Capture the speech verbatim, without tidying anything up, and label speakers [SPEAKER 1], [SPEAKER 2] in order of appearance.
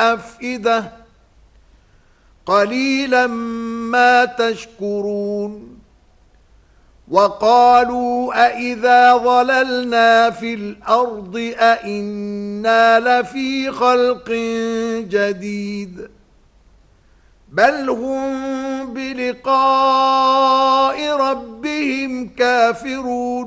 [SPEAKER 1] الأفئدة قليلا ما تشكرون وقالوا أإذا ضللنا في الأرض أإنا لفي خلق جديد بل هم بلقاء ربهم كافرون